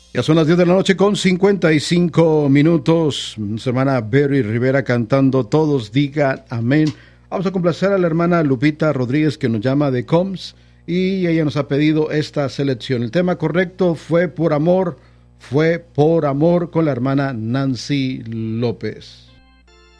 Ya son las 10 de la noche con 55 minutos. Su hermana Berry Rivera cantando Todos digan amén. Vamos a complacer a la hermana Lupita Rodríguez que nos llama de COMS y ella nos ha pedido esta selección. El tema correcto fue por amor con la hermana Nancy López.